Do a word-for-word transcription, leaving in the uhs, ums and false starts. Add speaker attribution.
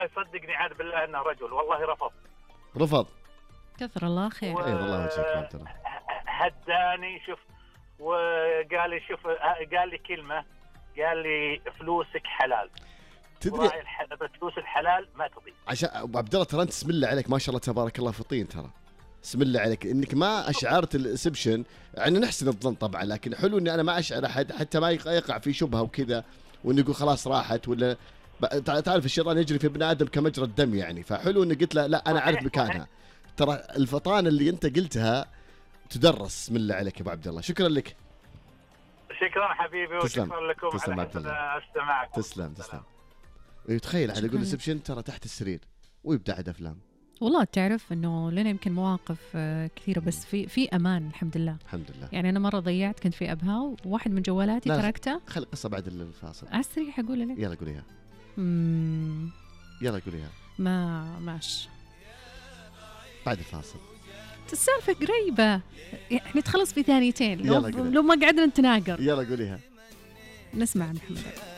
Speaker 1: صدقني عاد بالله انه رجل، والله رفض
Speaker 2: رفض
Speaker 3: كثر الله خير.
Speaker 1: و-
Speaker 2: اي والله وجهك كرام ترى.
Speaker 1: هداني شوف، وقال لي شوف، قال لي كلمة، قال لي فلوسك حلال،
Speaker 2: تدري
Speaker 1: وراعي الح... فلوس الحلال ما تضيع.
Speaker 2: عشان ابو عبد الله ترى انت بسم الله عليك ما شاء الله تبارك الله فطين ترى، بسم الله عليك انك ما اشعرت الاسبشن. يعني نحسن الظن طبعا، لكن حلو اني انا ما اشعر احد حتى ما يقع في شبهه وكذا، وانه يقول خلاص راحت ولا ب- تعرف الشيطان يجري في ابن ادم كمجرى الدم يعني. فحلو انك قلت له لا انا
Speaker 1: صحيح،
Speaker 2: عارف مكانها. ترى الفطانه اللي انت قلتها تدرس. بسم الله عليك يا ابو عبد الله، شكرا لك.
Speaker 1: شكرا حبيبي،
Speaker 2: تسلم.
Speaker 1: وشكرا لكم
Speaker 2: تسلم
Speaker 1: على
Speaker 2: عبد الله.
Speaker 1: حسن استماعكم.
Speaker 2: تسلم تسلم. يتخيل على يقول
Speaker 3: شكراً.
Speaker 2: السبشن ترى تحت السرير ويبدأ عد افلام.
Speaker 3: والله تعرف انه لنا يمكن مواقف آه، كثيره، بس في في امان الحمد لله.
Speaker 2: الحمد لله.
Speaker 3: يعني انا مره ضيعت، كنت في ابها وواحد من جوالاتي
Speaker 2: لا.
Speaker 3: تركته.
Speaker 2: خلي قصه بعد الفاصل.
Speaker 3: على السريع اقول لك.
Speaker 2: يلا قوليها.
Speaker 3: مم،
Speaker 2: يلا قوليها
Speaker 3: ما ماش
Speaker 2: بعد الفاصل.
Speaker 3: السالفه قريبه يعني، تخلص في ثانيتين لو,
Speaker 2: يلا قولي.
Speaker 3: لو ما قعدنا نتناقر.
Speaker 2: يلا قوليها.
Speaker 3: نسمع محمد.